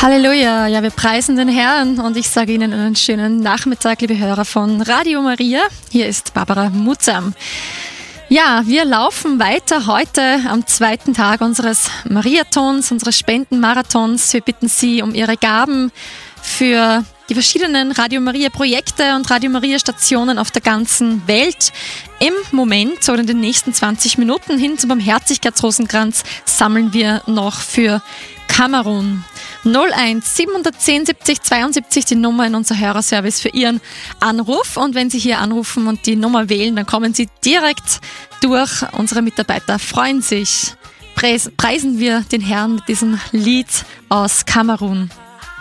Halleluja, ja, wir preisen den Herrn und ich sage Ihnen einen schönen Nachmittag, liebe Hörer von Radio Maria. Hier ist Barbara Mutzam. Ja, wir laufen weiter heute am zweiten Tag unseres Mariathons, unseres Spendenmarathons. Wir bitten Sie um Ihre Gaben für die verschiedenen Radio Maria Projekte und Radio Maria Stationen auf der ganzen Welt. Im Moment oder in den nächsten 20 Minuten hin zum Barmherzigkeitsrosenkranz sammeln wir noch für Kamerun. 01 710 70 72 die Nummer in unser Hörerservice für Ihren Anruf. Und wenn Sie hier anrufen und die Nummer wählen, dann kommen Sie direkt durch. Unsere Mitarbeiter freuen sich. Preisen wir den Herrn mit diesem Lied aus Kamerun.